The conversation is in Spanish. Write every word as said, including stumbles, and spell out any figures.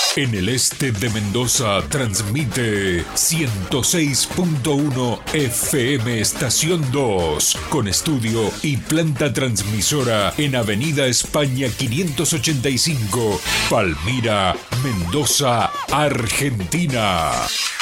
En el este de Mendoza transmite ciento seis punto uno F M Estación dos, con estudio y planta transmisora en Avenida España quinientos ochenta y cinco, Palmira, Mendoza, Argentina.